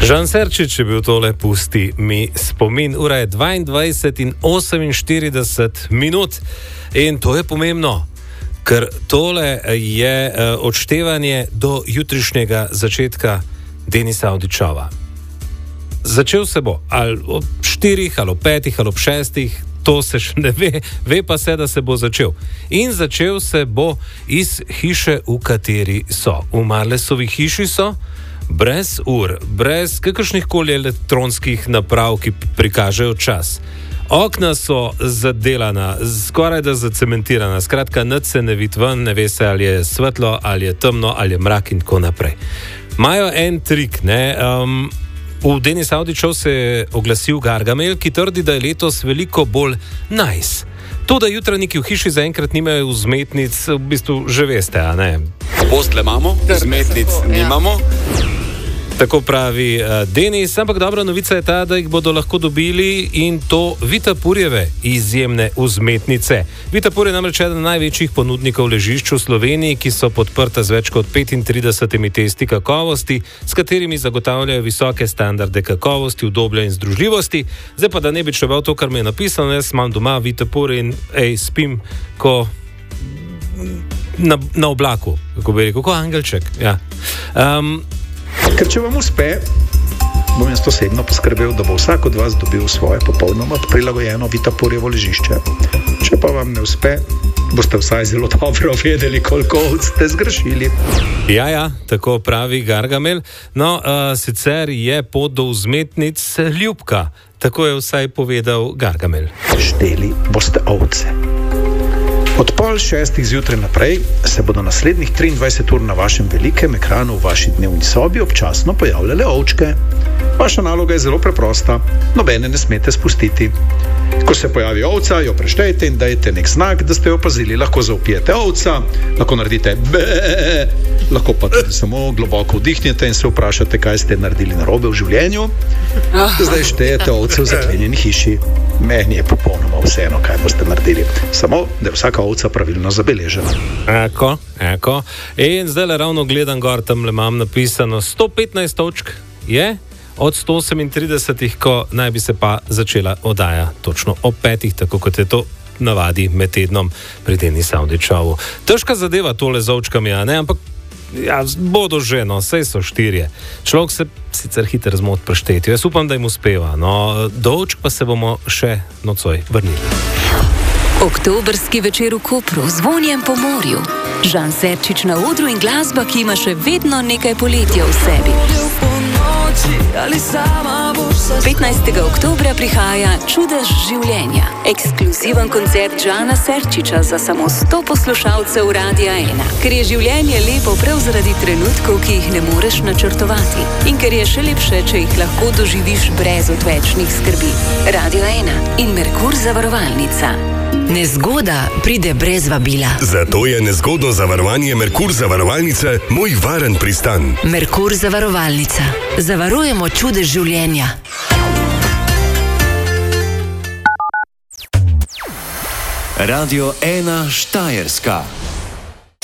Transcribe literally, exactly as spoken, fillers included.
Žan Serčič je bil tole, pusti mi spomin. Ura je dvaindvajset in oseminštirideset minut in to je pomembno, ker tole je odštevanje do jutrišnjega začetka Denisa Avdićova. Začel se bo ali ob štirih, ali ob petih, ali ob šestih, to se še ne ve, ve pa se, da se bo začel. In začel se bo iz hiše, v kateri so. V Marlesovi hiši so, brez ur, brez kakršnih koli elektronskih naprav, ki prikažejo čas. Okna so zadelana, skoraj da zacementirana, skratka, nič se ne vidi ven, ne ve se, ali je svetlo, ali je temno, ali je mrak in tako naprej. Imajo en trik, ne, um, v Denis Avdićov se je oglasil Gargamel, ki trdi, da je letos veliko bolj nice. To, da jutranjiki v hiši zaenkrat nimajo vzmetnic, v bistvu že veste, a ne? Postle imamo, vzmetnic nimamo. Tako pravi uh, Denis, ampak dobra novica je ta, da jih bodo lahko dobili in to Vitapurjeve izjemne vzmetnice. Vitapur je namreč eden največjih ponudnikov ležišč v Sloveniji, ki so podprta z več kot petintridesetimi testi kakovosti, s katerimi zagotavljajo visoke standarde kakovosti, udobja in združljivosti. Zdaj pa, da ne bi čeval to, kar mi je napisano, jaz imam doma Vitapur in ej, spim, ko na, na oblaku, kako bi rekel, kot angelček. Ja. Um, Ker če vam uspe, bom jaz osebno poskrbel, da bo vsak od vas dobil svoje popolnoma prilagojeno Vitapurjevo ležišče. Če pa vam ne uspe, boste vsaj zelo dobro vedeli, koliko ste zgrešili. Ja, ja, tako pravi Gargamel. No, uh, sicer je pot do vzmetnic ljubka, tako je vsaj povedal Gargamel. Šteli boste ovce. Od pol šestih zjutraj naprej se bodo naslednjih triindvajset ur na vašem velikem ekranu v vaši dnevni sobi občasno pojavljale ovčke. Vaša naloga je zelo preprosta, nobene ne smete spustiti. Ko se pojavi ovca, jo preštejte in dajte nek znak, da ste jo opazili. Lahko zaupijete ovca, lahko naredite be, lahko pa tudi samo globoko vdihnete in se vprašate, kaj ste naredili narobe v življenju. Zdaj štejete ovce v zaklenjeni hiši. Meni je popolnoma vseeno, kaj boste naredili. Samo, da je vsaka ovca pravilno zabeležena. Eko, eko. In zdaj le ravno gledam gor, tam le imam napisano sto petnajst točk je od sto osemintridesetih, ko naj bi se pa začela oddaja točno ob petih, tako kot je to navadi med tednom pri Denisu Avdićovu. Težka zadeva tole z ovčkami, a ne, ampak ja, bodo že, no, sej so štirje. Človek se sicer hitro zmot prešteti. Jaz upam, da jim uspeva, no, do ovčk pa se bomo še nocoj vrnili. Oktobrski večer v Kopru z vonjem po morju. Žan Serčič na odru in glasba, ki ima še vedno nekaj poletja v sebi. petnajstega oktobra prihaja Čudež življenja. Ekskluziven koncert Žana Serčiča za samo sto poslušalcev Radia ena. Ker je življenje lepo prav zaradi trenutkov, ki jih ne moreš načrtovati. In ker je še lepše, če jih lahko doživiš brez odvečnih skrbi. Radio ena in Merkur zavarovalnica. Nezgoda pride brez vabila. Zato je nezgodno zavarovanje Merkur zavarovalnice moj varen pristan. Merkur zavarovalnica. Zavarujemo čudež življenja. Radio ena Štajerska.